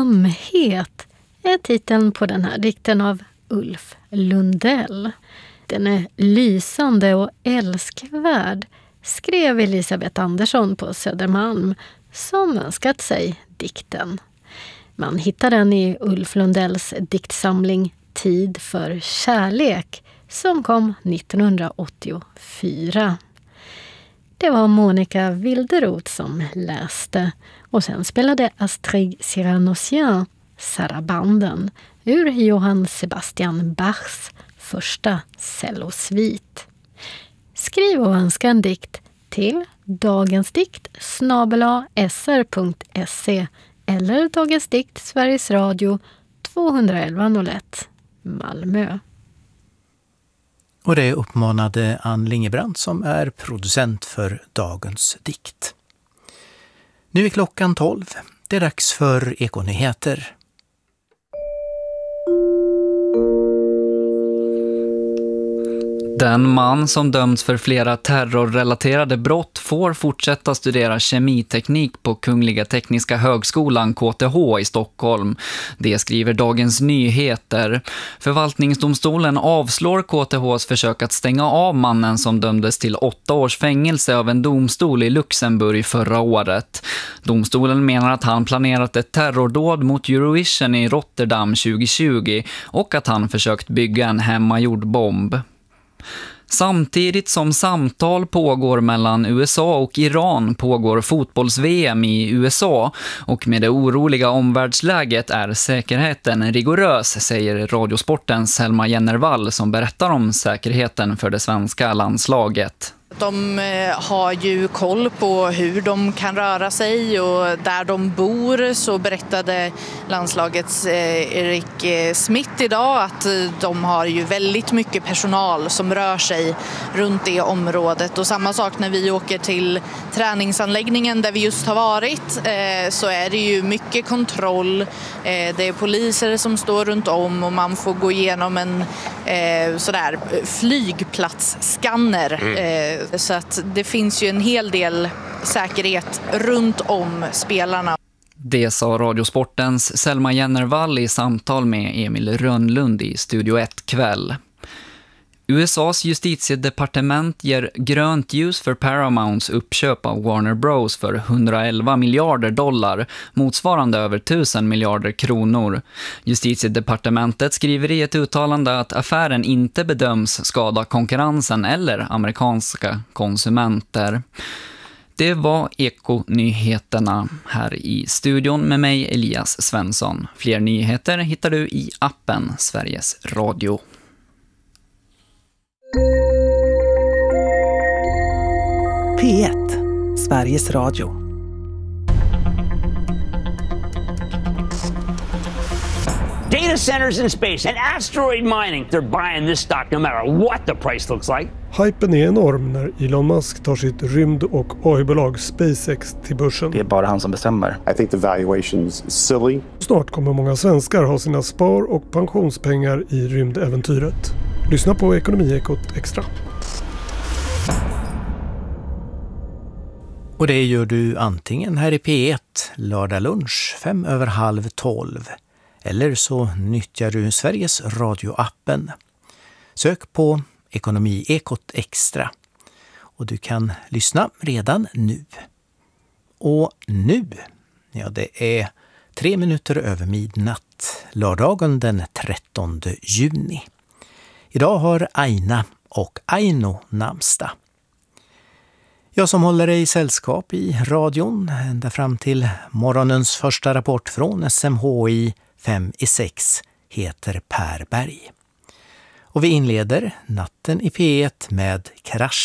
Ömhet är titeln på den här dikten av Ulf Lundell. Den är lysande och älskvärd, skrev Elisabeth Andersson på Södermalm, som önskat sig dikten. Man hittar den i Ulf Lundells diktsamling Tid för kärlek, som kom 1984. Det var Monica Wilderoth som läste, och sen spelade Astrid Cyranossian Sarabanden ur Johann Sebastian Bachs första cellosvit. Skriv och önska en dikt till dagensdikt@sr.se eller Dagens dikt, Sveriges Radio, 21101 Malmö. Och det uppmanade Ann Lingebrand som är producent för Dagens dikt. Nu är klockan 12. Det är dags för Ekonyheter. Den man som dömts för flera terrorrelaterade brott får fortsätta studera kemiteknik på Kungliga Tekniska högskolan KTH i Stockholm. Det skriver Dagens Nyheter. Förvaltningsdomstolen avslår KTHs försök att stänga av mannen som dömdes till 8 års fängelse av en domstol i Luxemburg förra året. Domstolen menar att han planerat ett terrordåd mot Eurovision i Rotterdam 2020 och att han försökt bygga en hemmagjord bomb. Samtidigt som samtal pågår mellan USA och Iran pågår fotbolls-VM i USA, och med det oroliga omvärldsläget är säkerheten rigorös, säger Radiosportens Selma Jennervall som berättar om säkerheten för det svenska landslaget. De har ju koll på hur de kan röra sig, och där de bor så berättade landslagets Erik Smith idag att de har ju väldigt mycket personal som rör sig runt det området. Och samma sak när vi åker till träningsanläggningen där vi just har varit, så är det ju mycket kontroll. Det är poliser som står runt om och man får gå igenom en flygplatsskanner. Så att det finns ju en hel del säkerhet runt om spelarna. Det sa Radiosportens Selma Jennervall i samtal med Emil Rönnlund i Studio 1 kväll. USAs justitiedepartement ger grönt ljus för Paramounts uppköp av Warner Bros för 111 miljarder dollar, motsvarande över 1000 miljarder kronor. Justitiedepartementet skriver i ett uttalande att affären inte bedöms skada konkurrensen eller amerikanska konsumenter. Det var Ekonyheterna här i studion med mig, Elias Svensson. Fler nyheter hittar du i appen Sveriges Radio. P1, Sveriges Radio. Data centers in space and asteroid mining. They're buying this stock no matter what the price looks like. Hypen är enorm när Elon Musk tar sitt rymd- och AI-bolag SpaceX till börsen. Det är bara han som bestämmer. I think the valuation's silly. Snart kommer många svenskar ha sina spar- och pensionspengar i rymdäventyret. Lyssna på Ekonomiekot Extra. Och det gör du antingen här i P1 lördag lunch 11:05, eller så nyttjar du Sveriges Radio-appen. Sök på Ekonomiekot Extra och du kan lyssna redan nu. Och nu, ja, det är 3 minuter över midnatt, lördagen den 13 juni. Idag har Aina och Aino namnsdag. Jag som håller dig i sällskap i radion ända fram till morgonens första rapport från SMHI 5/6 heter Per Berg. Och vi inleder natten i P1 med krasch